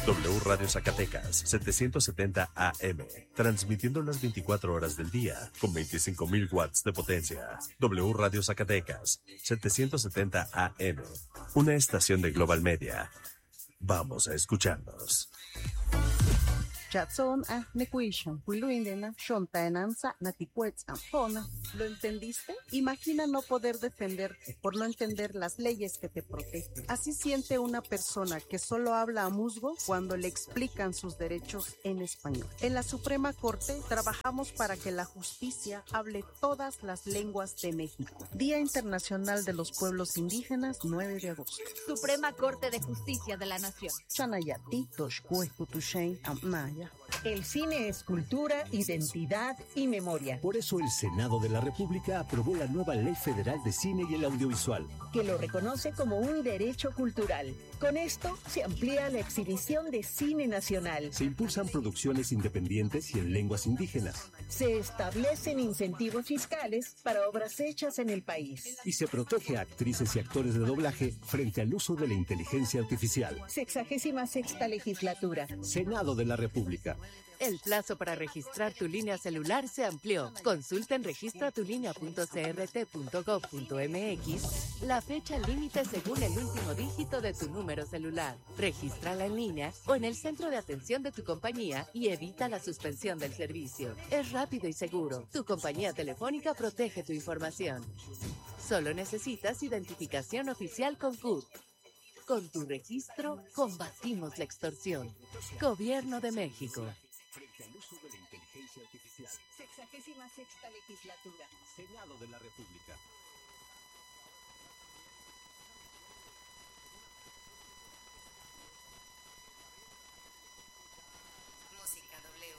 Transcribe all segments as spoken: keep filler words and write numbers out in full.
W Radio Zacatecas, setecientos setenta A M, transmitiendo las veinticuatro horas del día, con veinticinco mil watts de potencia. W Radio Zacatecas, setecientos setenta A M, una estación de Global Media. Vamos a escucharnos. Chatson a Nequishan, Luindena, Shontananza, Natipuetzamfona. ¿Lo entendiste? Imagina no poder defenderte por no entender las leyes que te protegen. Así siente una persona que solo habla a musgo cuando le explican sus derechos en español. En la Suprema Corte trabajamos para que la justicia hable todas las lenguas de México. Día Internacional de los Pueblos Indígenas, nueve de agosto. Suprema Corte de Justicia de la Nación. Chanayati, Toshkue, Kutushen, Amnaya. El cine es cultura, identidad y memoria. Por eso el Senado de la República aprobó la nueva Ley Federal de Cine y el Audiovisual, que lo reconoce como un derecho cultural. Con esto se amplía la exhibición de cine nacional. Se impulsan producciones independientes y en lenguas indígenas. Se establecen incentivos fiscales para obras hechas en el país. Y se protege a actrices y actores de doblaje frente al uso de la inteligencia artificial. Sexagésima sexta legislatura. Senado de la República. El plazo para registrar tu línea celular se amplió. Consulta en registratulinea punto c r t punto gov punto m x la fecha límite según el último dígito de tu número celular. Regístrala en línea o en el centro de atención de tu compañía y evita la suspensión del servicio. Es rápido y seguro. Tu compañía telefónica protege tu información. Solo necesitas identificación oficial con C U T. Con tu registro, combatimos la extorsión. Gobierno de México. Frente al uso de la inteligencia artificial. Sexagésima sexta legislatura. Senado de la República. Música W.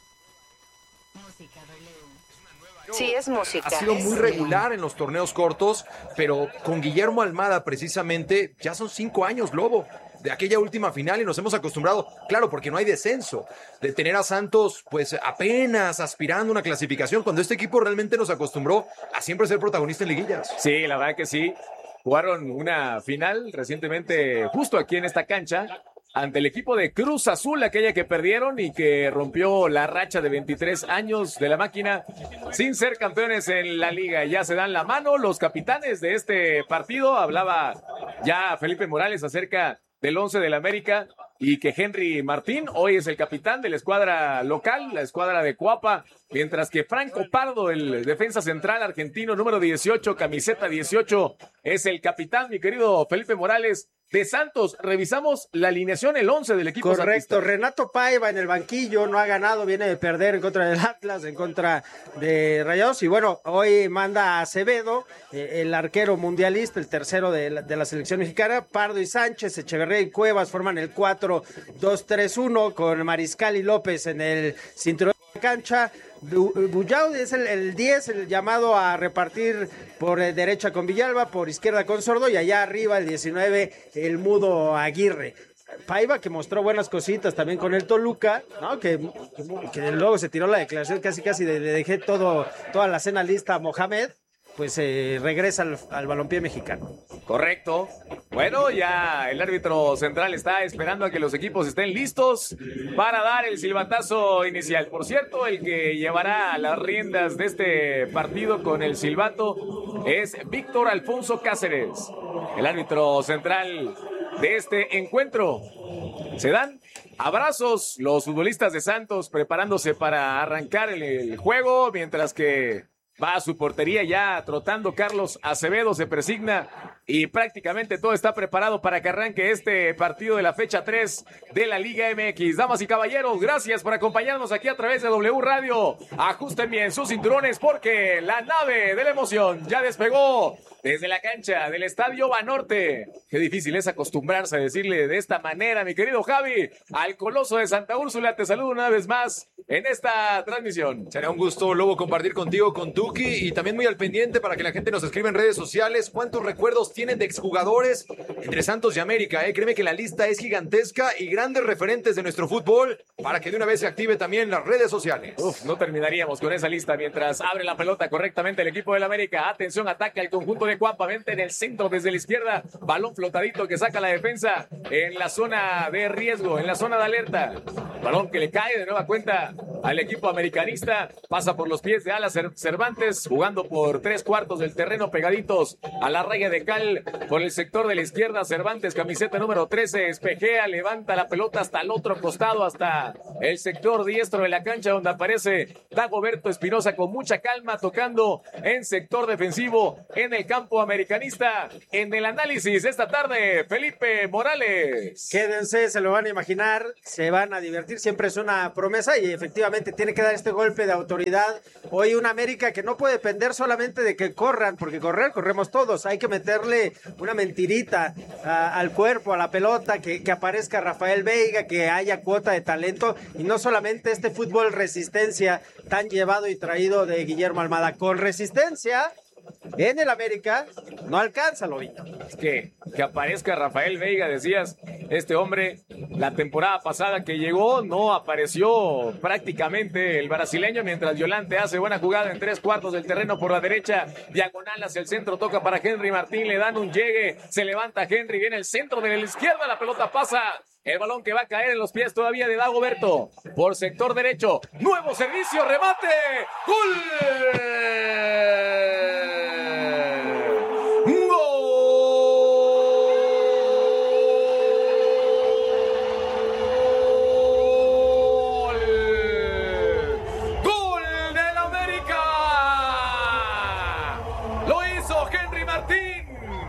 Música W. Sí, es música. Ha sido muy regular en los torneos cortos, pero con Guillermo Almada precisamente ya son cinco años, Lobo, de aquella última final y nos hemos acostumbrado, claro, porque no hay descenso, de tener a Santos pues apenas aspirando a una clasificación, cuando este equipo realmente nos acostumbró a siempre ser protagonista en liguillas. Sí, la verdad que sí. Jugaron una final recientemente justo aquí en esta cancha ante el equipo de Cruz Azul, aquella que perdieron y que rompió la racha de veintitrés años de la máquina sin ser campeones en la liga. Ya se dan la mano los capitanes de este partido. Hablaba ya Felipe Morales acerca del once del América y que Henry Martín hoy es el capitán de la escuadra local, la escuadra de Coapa, mientras que Franco Pardo, el defensa central argentino número dieciocho, camiseta dieciocho, es el capitán, mi querido Felipe Morales, de Santos. Revisamos la alineación, el once del equipo correcto, santista. Renato Paiva en el banquillo, no ha ganado, viene de perder en contra del Atlas, en contra de Rayados, y bueno, hoy manda a Acevedo, eh, el arquero mundialista, el tercero de la, de la selección mexicana. Pardo y Sánchez, Echeverría y Cuevas forman el cuatro dos tres uno, con Mariscal y López en el cinturón de cancha. Bullao es el, el diez, el llamado a repartir por eh, derecha con Villalba, por izquierda con Sordo, y allá arriba el diecinueve, el Mudo Aguirre. Paiva, que mostró buenas cositas también con el Toluca, ¿no? Que, que, que luego se tiró la declaración casi casi de, le dejé todo, toda la cena lista a Mohamed, pues eh, regresa al, al balompié mexicano. Correcto. Bueno, ya el árbitro central está esperando a que los equipos estén listos para dar el silbatazo inicial. Por cierto, el que llevará las riendas de este partido con el silbato es Víctor Alfonso Cáceres, el árbitro central de este encuentro. Se dan abrazos los futbolistas de Santos preparándose para arrancar el, el juego, mientras que va a su portería ya trotando Carlos Acevedo, se presigna y prácticamente todo está preparado para que arranque este partido de la fecha tres de la Liga M X. Damas y caballeros, gracias por acompañarnos aquí a través de W Radio. Ajusten bien sus cinturones porque la nave de la emoción ya despegó desde la cancha del Estadio Banorte. Qué difícil es acostumbrarse a decirle de esta manera, mi querido Javi, al Coloso de Santa Úrsula. Te saludo una vez más en esta transmisión. Será un gusto, Lobo, compartir contigo, con Tuki, y también muy al pendiente para que la gente nos escriba en redes sociales cuántos recuerdos tienen de exjugadores entre Santos y América. Eh. Créeme que la lista es gigantesca y grandes referentes de nuestro fútbol para que de una vez se active también las redes sociales. Uf, no terminaríamos con esa lista mientras abre la pelota correctamente el equipo del América. Atención, ataca el conjunto de mueve Cuapa, vente en el centro desde la izquierda, balón flotadito que saca la defensa en la zona de riesgo, en la zona de alerta. Balón que le cae de nueva cuenta al equipo americanista, pasa por los pies de Alas Cervantes, jugando por tres cuartos del terreno pegaditos a la raya de cal por el sector de la izquierda. Cervantes, camiseta número trece, espejea, levanta la pelota hasta el otro costado, hasta el sector diestro de la cancha, donde aparece Dagoberto Espinosa con mucha calma, tocando en sector defensivo en el campo americanista. En el análisis esta tarde, Felipe Morales. Quédense, se lo van a imaginar, se van a divertir, siempre es una promesa y efectivamente tiene que dar este golpe de autoridad. Hoy un América que no puede depender solamente de que corran, porque correr, corremos todos, hay que meterle una mentirita a, al cuerpo, a la pelota, que, que aparezca Rafael Veiga, que haya cuota de talento y no solamente este fútbol resistencia tan llevado y traído de Guillermo Almada. Con resistencia en el América no alcanza, Lobito. Es que, que aparezca Rafael Veiga, decías, este hombre la temporada pasada que llegó no apareció prácticamente el brasileño, mientras Yolante hace buena jugada en tres cuartos del terreno por la derecha, diagonal hacia el centro, toca para Henry Martín, le dan un llegue, se levanta Henry, viene el centro de la izquierda, la pelota pasa. El balón que va a caer en los pies todavía de Dagoberto. Por sector derecho. Nuevo servicio, remate. ¡Gol! ¡Gol! ¡Gol del América! Lo hizo Henry Martín.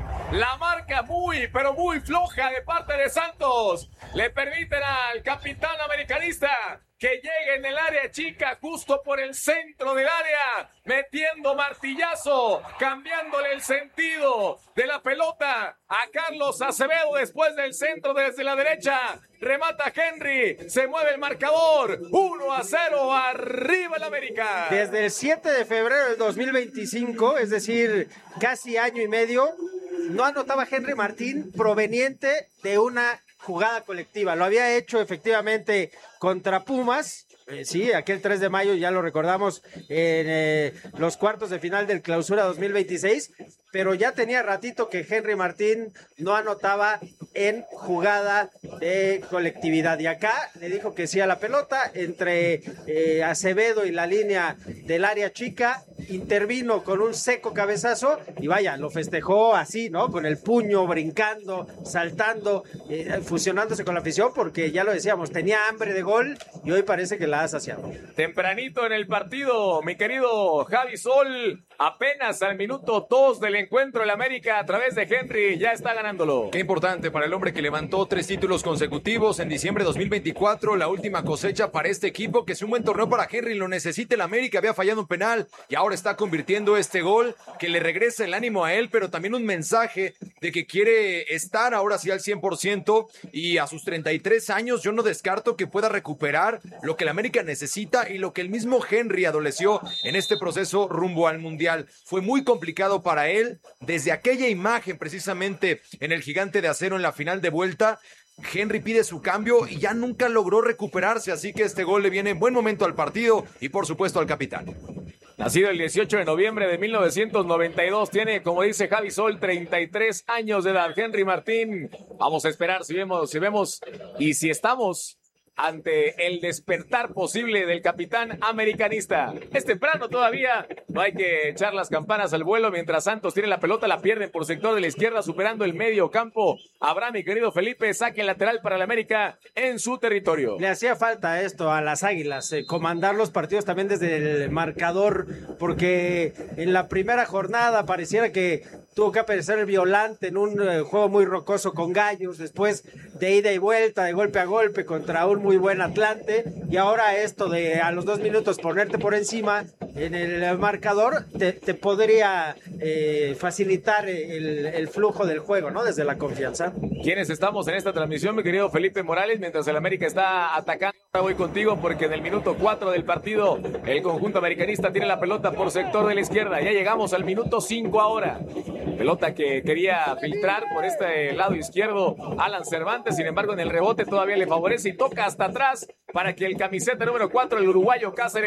La marca muy, pero muy floja de parte de Santos. Le permiten al capitán americanista que llegue en el área chica, justo por el centro del área, metiendo martillazo, cambiándole el sentido de la pelota a Carlos Acevedo después del centro desde la derecha. Remata Henry, se mueve el marcador, uno a cero, arriba el América. Desde el siete de febrero del dos mil veinticinco, es decir, casi año y medio, no anotaba Henry Martín proveniente de una jugada colectiva. Lo había hecho efectivamente contra Pumas, eh, sí, aquel tres de mayo, ya lo recordamos, en eh, los cuartos de final del Clausura dos mil veintiséis, pero ya tenía ratito que Henry Martín no anotaba en jugada de colectividad. Y acá le dijo que sí a la pelota, entre eh, Acevedo y la línea del área chica, intervino con un seco cabezazo y vaya, lo festejó así, ¿no? Con el puño, brincando, saltando, eh, fusionándose con la afición, porque ya lo decíamos, tenía hambre de gol y hoy parece que la ha saciado. Tempranito en el partido, mi querido Javi Sol, apenas al minuto dos del encuentro, el América a través de Henry ya está ganándolo. Qué importante para el hombre que levantó tres títulos consecutivos en diciembre de dos mil veinticuatro, la última cosecha para este equipo, que es un buen torneo para Henry, lo necesita el América, había fallado un penal y ahora está convirtiendo este gol que le regresa el ánimo a él, pero también un mensaje de que quiere estar ahora sí al cien por ciento, y a sus treinta y tres años yo no descarto que pueda recuperar lo que el América necesita y lo que el mismo Henry adoleció en este proceso rumbo al Mundial. Fue muy complicado para él, desde aquella imagen precisamente en el Gigante de Acero en la final de vuelta. Henry pide su cambio y ya nunca logró recuperarse, así que este gol le viene en buen momento al partido y por supuesto al capitán. Nacido el dieciocho de noviembre de mil novecientos noventa y dos, tiene, como dice Javi Sol, treinta y tres años de edad. Henry Martín, vamos a esperar si vemos, si vemos y si estamos ante el despertar posible del capitán americanista. Es temprano todavía, no hay que echar las campanas al vuelo. Mientras Santos tiene la pelota, la pierden por sector de la izquierda, superando el medio campo. Habrá, mi querido Felipe, saque lateral para el América en su territorio. Le hacía falta esto a las Águilas, eh, comandar los partidos también desde el marcador, porque en la primera jornada pareciera que tuvo que aparecer el Violante en un eh, juego muy rocoso con Gallos, después de ida y vuelta, de golpe a golpe contra un muy buen Atlante, y ahora esto de a los dos minutos ponerte por encima en el marcador te, te podría eh, facilitar el, el flujo del juego, ¿no? Desde la confianza. ¿Quiénes estamos en esta transmisión, mi querido Felipe Morales? Mientras el América está atacando, ahora voy contigo porque en el minuto cuatro del partido el conjunto americanista tiene la pelota por sector de la izquierda. Ya llegamos al minuto cinco ahora. Pelota que quería filtrar por este lado izquierdo Alan Cervantes, sin embargo en el rebote todavía le favorece y toca hasta atrás para que el camiseta número cuatro, el uruguayo Cáceres,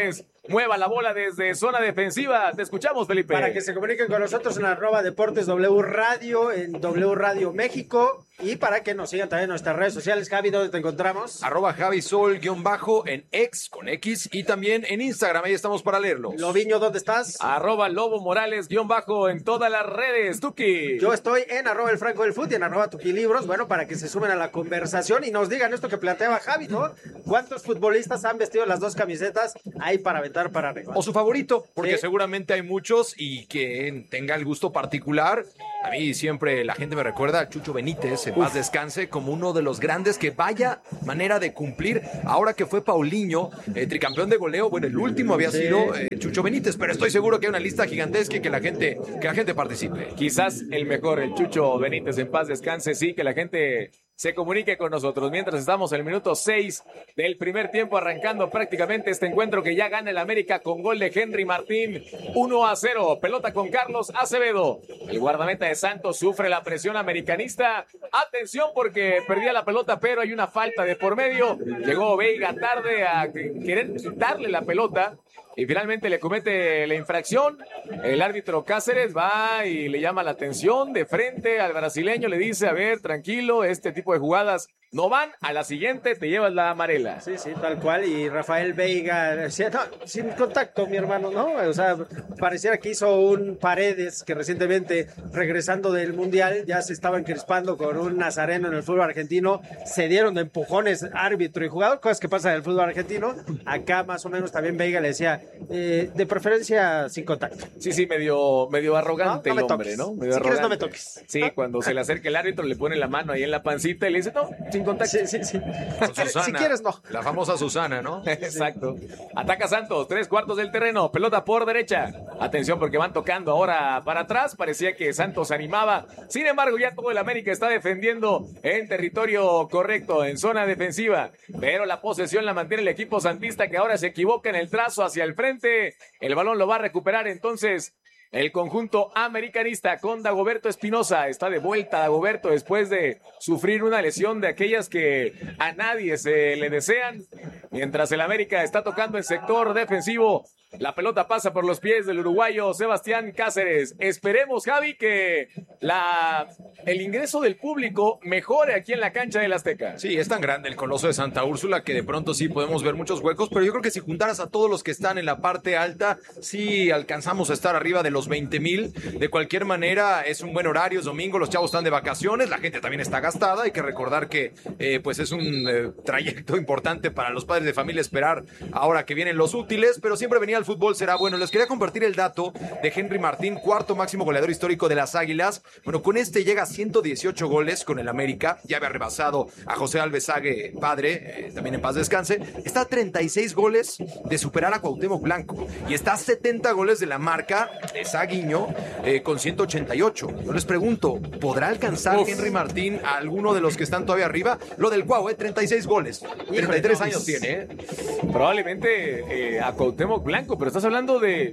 mueva la bola desde zona defensiva. Te escuchamos, Felipe. Para que se comuniquen con nosotros en arroba Deportes W Radio, en W Radio México, y para que nos sigan también en nuestras redes sociales. Javi, ¿dónde te encontramos? Arroba Javi Sol, guión bajo, en X, con X, y también en Instagram, ahí estamos para leerlos. Loviño, ¿dónde estás? Arroba Lobo Morales, guión bajo, en todas las redes. Tuki. Yo estoy en arroba el Franco del Fut y en arroba Tuki Libros, bueno, para que se sumen a la conversación y nos digan esto que planteaba Javi, ¿no? ¿Cuántos futbolistas han vestido las dos camisetas ahí para aventar para arriba? O su favorito, porque Sí. seguramente hay muchos, y que tenga el gusto particular. A mí siempre la gente me recuerda a Chucho Benítez, en paz descanse, como uno de los grandes, que vaya manera de cumplir. Ahora que fue Paulinho, eh, tricampeón de goleo, bueno, el último había Sí. sido eh, Chucho Benítez, pero estoy seguro que hay una lista gigantesca y que la gente, que la gente participe. Quizás el mejor, el Chucho Benítez, en paz descanse. Sí, que la gente se comunique con nosotros mientras estamos en el minuto seis del primer tiempo, arrancando prácticamente este encuentro que ya gana el América con gol de Henry Martín, uno a cero. Pelota con Carlos Acevedo. El guardameta de Santos sufre la presión americanista. Atención, porque perdía la pelota, pero hay una falta de por medio. Llegó Veiga tarde a querer quitarle la pelota y finalmente le comete la infracción. El árbitro Cáceres va y le llama la atención de frente al brasileño, le dice: a ver, tranquilo, este tipo de jugadas no van, a la siguiente te llevas la amarela. Sí, sí, tal cual. Y Rafael Veiga decía, no, sin contacto, mi hermano, ¿no? O sea, pareciera que hizo un Paredes que recientemente, regresando del Mundial, ya se estaba encrispando con un nazareno en el fútbol argentino. Se dieron de empujones árbitro y jugador, cosas que pasan en el fútbol argentino. Acá más o menos también Veiga le decía, eh, de preferencia sin contacto. Sí, sí, medio, medio arrogante No, no el me hombre, toques. ¿no? Medio Si quieres, arrogante. no me toques. Sí, cuando se le acerca el árbitro, le pone la mano ahí en la pancita y le dice: no, sin contacto. Sí, sí, sí. Con quieres- Susana, si quieres, no. La famosa Susana, ¿no? Exacto. Ataca Santos, tres cuartos del terreno, pelota por derecha. Atención, porque van tocando ahora para atrás. Parecía que Santos animaba. Sin embargo, ya todo el América está defendiendo en territorio correcto, en zona defensiva. Pero la posesión la mantiene el equipo santista, que ahora se equivoca en el trazo hacia el frente. El balón lo va a recuperar entonces el conjunto americanista con Dagoberto Espinosa. Está de vuelta Dagoberto después de sufrir una lesión de aquellas que a nadie se le desean. Mientras el América está tocando en sector defensivo, la pelota pasa por los pies del uruguayo Sebastián Cáceres. Esperemos, Javi, que la, el ingreso del público mejore aquí en la cancha del Azteca. Sí, es tan grande el Coloso de Santa Úrsula que de pronto sí podemos ver muchos huecos, pero yo creo que si juntaras a todos los que están en la parte alta, sí alcanzamos a estar arriba de los veinte mil. De cualquier manera, es un buen horario, es domingo, los chavos están de vacaciones, la gente también está gastada. Hay que recordar que eh, pues es un eh, trayecto importante para los padres de familia esperar ahora que vienen los útiles, pero siempre venía al fútbol, será bueno. Les quería compartir el dato de Henry Martín, cuarto máximo goleador histórico de las Águilas. Bueno, con este llega a ciento dieciocho goles con el América, ya había rebasado a José Alves Sague, padre, eh, también en paz descanse. Está a treinta y seis goles de superar a Cuauhtémoc Blanco y está a setenta goles de la marca de Saguiño eh, con ciento ochenta y ocho. Yo les pregunto, ¿podrá alcanzar Uf. Henry Martín a alguno de los que están todavía arriba? Lo del Cuau, eh, treinta y seis goles, treinta y tres años tiene, ¿eh? Probablemente eh, a Cuauhtémoc Blanco, pero estás hablando de,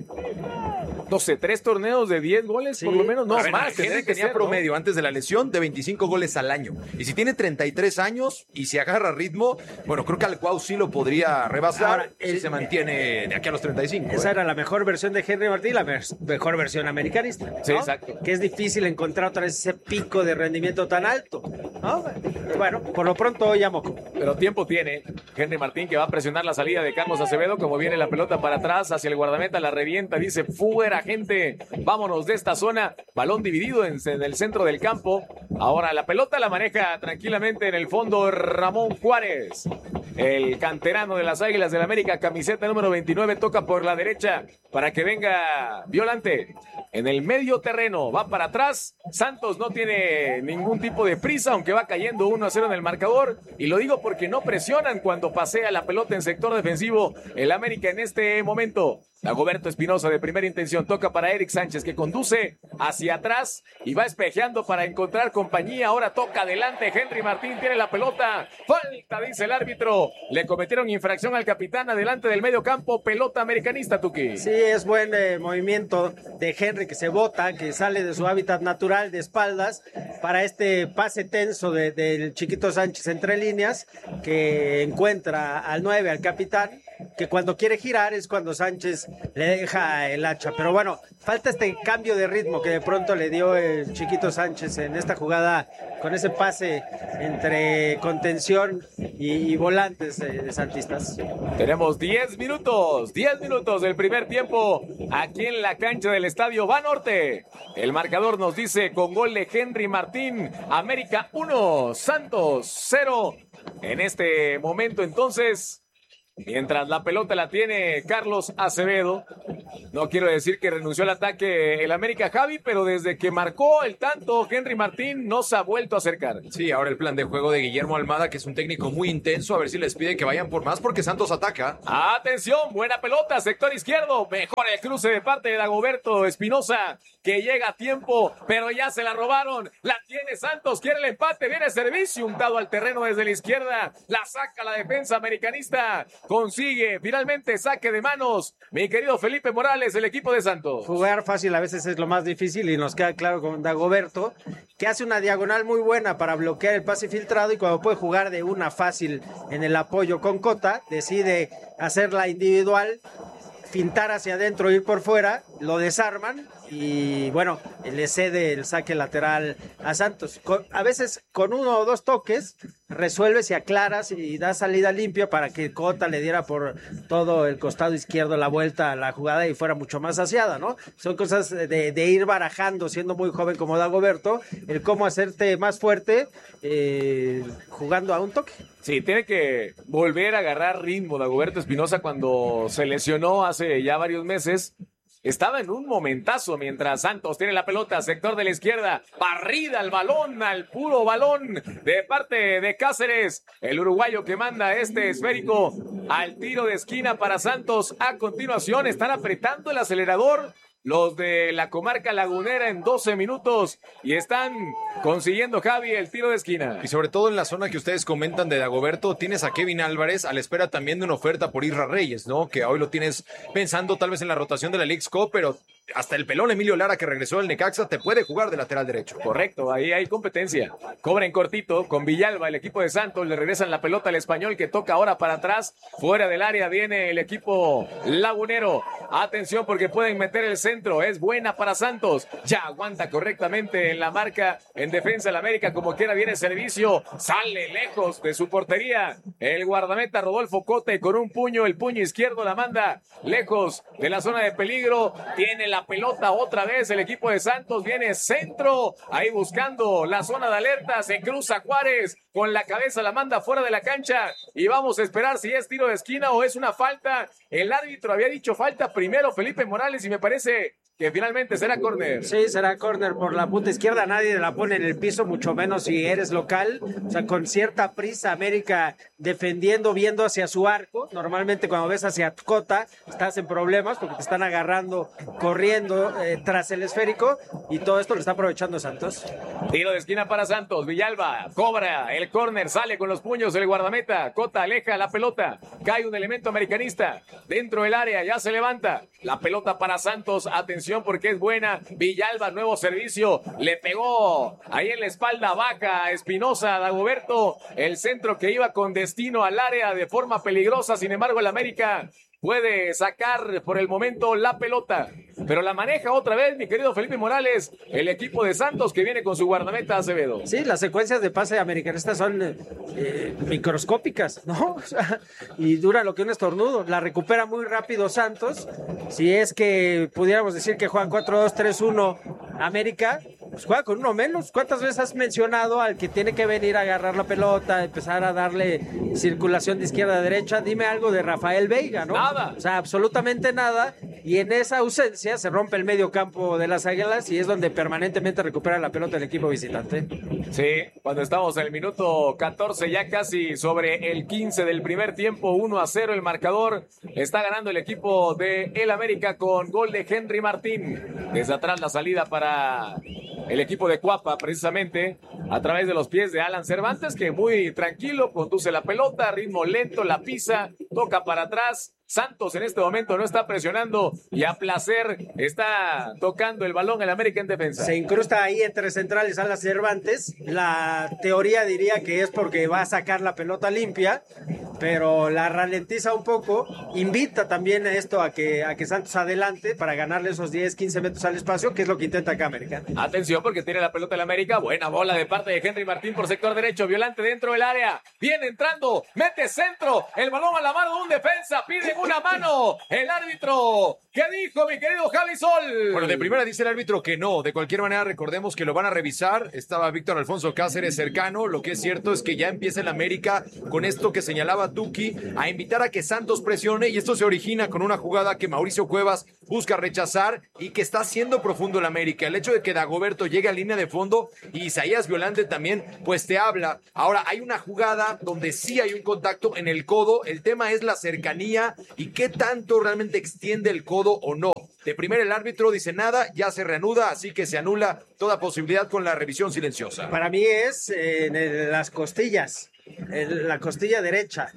no sé, tres torneos de diez goles, Sí. por lo menos. No, A ver, más. Henry tendría que tenía ser, ¿no? promedio antes de la lesión de veinticinco goles al año. Y si tiene treinta y tres años y se agarra ritmo, bueno, creo que al Cuau sí lo podría rebasar. Ahora, si el- se mantiene de aquí a los treinta y cinco. Esa ¿eh? era la mejor versión de Henry Martín, la vers- mejor versión americanista, ¿no? Sí, exacto. Que es difícil encontrar otra vez ese pico de rendimiento tan alto, ¿no? Bueno, por lo pronto ya moco. Pero tiempo tiene Henry Martín, que va a presionar la salida de Carlos Acevedo. Como viene la pelota para atrás hacia el guardameta, la revienta, dice: fuera, gente, vámonos de esta zona. Balón dividido en, en el centro del campo. Ahora la pelota la maneja tranquilamente en el fondo Ramón Juárez, el canterano de las Águilas del América, camiseta número veintinueve, toca por la derecha para que venga Violante. En el medio terreno, va para atrás. Santos no tiene ningún tipo de prisa, aunque va cayendo uno a cero en el marcador. Y lo digo porque no presionan cuando pasea la pelota en sector defensivo el América en este momento. Dagoberto Espinosa, de primera intención, toca para Eric Sánchez, que conduce hacia atrás y va espejeando para encontrar compañía. Ahora toca adelante Henry Martín, tiene la pelota. Falta, dice el árbitro. Le cometieron infracción al capitán adelante del medio campo. Pelota americanista, Tuki. Sí, es buen eh, movimiento de Henry, que se bota, que sale de su hábitat natural de espaldas para este pase tenso de- del Chiquito Sánchez entre líneas, que encuentra al nueve, al capitán, que cuando quiere girar es cuando Sánchez le deja el hacha. Pero bueno, falta este cambio de ritmo que de pronto le dio el chiquito Sánchez en esta jugada con ese pase entre contención y, y volantes de, de santistas. Tenemos diez minutos, diez minutos del primer tiempo aquí en la cancha del Estadio Banorte. El marcador nos dice con gol de Henry Martín, América uno, Santos cero. En este momento entonces, mientras la pelota la tiene Carlos Acevedo, no quiero decir que renunció al ataque el América, Javi, pero desde que marcó el tanto Henry Martín no se ha vuelto a acercar. Sí, ahora el plan de juego de Guillermo Almada, que es un técnico muy intenso, a ver si les pide que vayan por más porque Santos ataca. Atención, buena pelota, sector izquierdo, mejor el cruce de parte de Dagoberto Espinosa, que llega a tiempo, pero ya se la robaron, la tiene Santos, quiere el empate, viene servicio, untado al terreno desde la izquierda, la saca la defensa americanista, consigue finalmente saque de manos, mi querido Felipe Morales, el equipo de Santos. Jugar fácil a veces es lo más difícil y nos queda claro con Dagoberto, que hace una diagonal muy buena para bloquear el pase filtrado y cuando puede jugar de una fácil en el apoyo con Cota, decide hacerla individual, fintar hacia adentro, ir por fuera, lo desarman y bueno, le cede el saque lateral a Santos. Con, a veces con uno o dos toques resuelves y aclaras y da salida limpia para que Cota le diera por todo el costado izquierdo la vuelta a la jugada y fuera mucho más saciada, ¿no? Son cosas de, de ir barajando, siendo muy joven como Dagoberto, el cómo hacerte más fuerte eh, jugando a un toque. Sí, tiene que volver a agarrar ritmo Dagoberto Espinosa cuando se lesionó hace ya varios meses. Estaba en un momentazo mientras Santos tiene la pelota, sector de la izquierda, barrida al balón, al puro balón de parte de Cáceres, el uruguayo que manda este esférico al tiro de esquina para Santos. A continuación están apretando el acelerador los de la comarca lagunera en doce minutos y están consiguiendo, Javi, el tiro de esquina. Y sobre todo en la zona que ustedes comentan de Dagoberto, tienes a Kevin Álvarez a la espera también de una oferta por Isra Reyes, ¿no? Que hoy lo tienes pensando tal vez en la rotación de la Leagues Cup, pero hasta el pelón Emilio Lara, que regresó del Necaxa, te puede jugar de lateral derecho. Correcto, ahí hay competencia. Cobra en cortito con Villalba, el equipo de Santos, le regresan la pelota al Español, que toca ahora para atrás, fuera del área viene el equipo lagunero. Atención porque pueden meter el centro, es buena para Santos, ya aguanta correctamente en la marca, en defensa del América, como quiera viene servicio, sale lejos de su portería, el guardameta Rodolfo Cote con un puño, el puño izquierdo la manda lejos de la zona de peligro, tiene la pelota otra vez el equipo de Santos, viene centro, ahí buscando la zona de alerta, se cruza Juárez, con la cabeza la manda fuera de la cancha y vamos a esperar si es tiro de esquina o es una falta. El árbitro había dicho falta primero, Felipe Morales, y me parece que finalmente será córner. Sí, será córner por la punta izquierda, nadie la pone en el piso, mucho menos si eres local, o sea, con cierta prisa América defendiendo, viendo hacia su arco, normalmente cuando ves hacia Cota estás en problemas porque te están agarrando, corriendo eh, tras el esférico y todo esto lo está aprovechando Santos. Tiro de esquina para Santos, Villalba cobra el córner, sale con los puños el guardameta, Cota aleja la pelota, cae un elemento americanista dentro del área, ya se levanta, la pelota para Santos, atención porque es buena, Villalba, nuevo servicio, le pegó ahí en la espalda baja Espinosa, Dagoberto, el centro que iba con destino al área de forma peligrosa, sin embargo el América puede sacar por el momento la pelota, pero la maneja otra vez, mi querido Felipe Morales, el equipo de Santos que viene con su guardameta Acevedo. Sí, las secuencias de pase americanistas son eh, microscópicas, ¿no? O sea, y dura lo que un estornudo. La recupera muy rápido Santos. Si es que pudiéramos decir que juegan cuatro dos tres uno América, pues juega con uno menos. ¿Cuántas veces has mencionado al que tiene que venir a agarrar la pelota, empezar a darle circulación de izquierda a derecha? Dime algo de Rafael Veiga, ¿no? Nada. O sea, absolutamente nada. Y en esa ausencia se rompe el medio campo de las Águilas y es donde permanentemente recupera la pelota el equipo visitante. Sí, cuando estamos en el minuto catorce, ya casi sobre el quince del primer tiempo, uno a cero el marcador. Está ganando el equipo de El América con gol de Henry Martín. Desde atrás la salida para el equipo de Cuapa, precisamente a través de los pies de Alan Cervantes, que muy tranquilo conduce la pelota, ritmo lento, la pisa toca para atrás. Santos en este momento no está presionando y a placer está tocando el balón el América en defensa. Se incrusta ahí entre centrales Alas Cervantes. La teoría diría que es porque va a sacar la pelota limpia, pero la ralentiza un poco. Invita también a esto a que, a que Santos adelante para ganarle esos diez, quince metros al espacio, que es lo que intenta acá América. Atención porque tiene la pelota el América. Buena bola de parte de Henry Martín por sector derecho. Violante dentro del área. Viene entrando. Mete centro. El balón a la mano de un defensa. Pide una mano. El árbitro. ¿Qué dijo mi querido Javi Sol? Bueno, de primera dice el árbitro que no. De cualquier manera, recordemos que lo van a revisar. Estaba Víctor Alfonso Cáceres cercano. Lo que es cierto es que ya empieza el América con esto que señalaba Tuki, a invitar a que Santos presione, y esto se origina con una jugada que Mauricio Cuevas busca rechazar y que está haciendo profundo el América. El hecho de que Dagoberto llegue a línea de fondo y Isaías Violante también, pues te habla. Ahora, hay una jugada donde sí hay un contacto en el codo. El tema es la cercanía y qué tanto realmente extiende el codo o no. De primera el árbitro dice nada, ya se reanuda, así que se anula toda posibilidad con la revisión silenciosa. Para mí es eh, en el- las costillas, en la costilla derecha.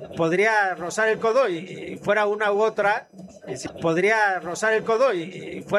Podría rozar el codo y, y fuera una u otra, y si- podría rozar el codo y, y fuera